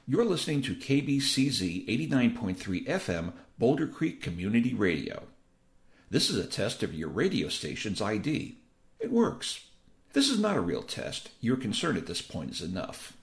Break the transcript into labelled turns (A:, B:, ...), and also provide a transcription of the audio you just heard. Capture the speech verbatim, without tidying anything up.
A: You're listening to K B C Z eighty-nine point three F M Boulder Creek Community Radio. This is a test of your radio station's I D. It works. This is not a real test. Your concern at this point is enough.